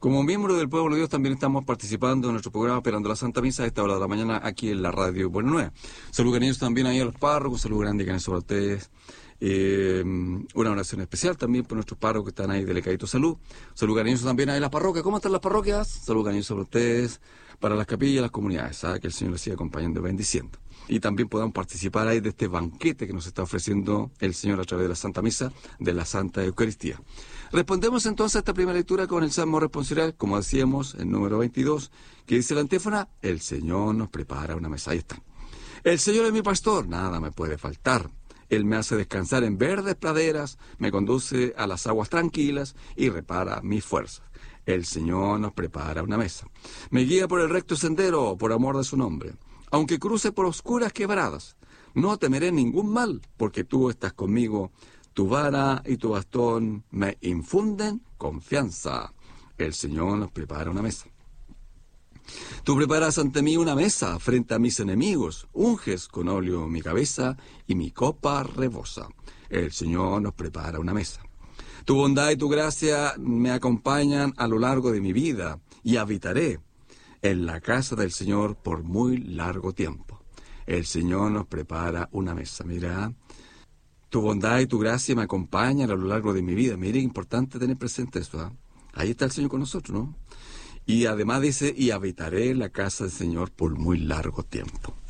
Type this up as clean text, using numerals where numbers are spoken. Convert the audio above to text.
Como miembro del pueblo de Dios también estamos participando en nuestro programa Esperando la Santa Misa a esta hora de la mañana aquí en la radio Buena Nueva. Saludos cariñosos también ahí a los párrocos, saludos grandes que sobre ustedes. Una oración especial también por nuestros párrocos que están ahí delicaditos salud. Saludos cariñosos también ahí a las parroquias. ¿Cómo están las parroquias? Saludos cariñosos sobre ustedes, para las capillas y las comunidades. Que el Señor les siga acompañando y bendiciendo. Y también podamos participar ahí de este banquete que nos está ofreciendo el Señor a través de la Santa Misa, de la Santa Eucaristía. Respondemos entonces a esta primera lectura con el Salmo responsorial, como decíamos, el número 22, que dice la antífona: el Señor nos prepara una mesa. Ahí está. El Señor es mi pastor, nada me puede faltar. Él me hace descansar en verdes praderas, me conduce a las aguas tranquilas y repara mis fuerzas. El Señor nos prepara una mesa. Me guía por el recto sendero, por amor de su nombre. Aunque cruce por oscuras quebradas, no temeré ningún mal, porque tú estás conmigo. Tu vara y tu bastón me infunden confianza. El Señor nos prepara una mesa. Tú preparas ante mí una mesa frente a mis enemigos. Unges con óleo mi cabeza y mi copa rebosa. El Señor nos prepara una mesa. Tu bondad y tu gracia me acompañan a lo largo de mi vida y habitaré en la casa del Señor por muy largo tiempo. El Señor nos prepara una mesa. Mira, tu bondad y tu gracia me acompañan a lo largo de mi vida. Mire, importante tener presente eso. Ahí está el Señor con nosotros, ¿no? Y además dice, y habitaré en la casa del Señor por muy largo tiempo.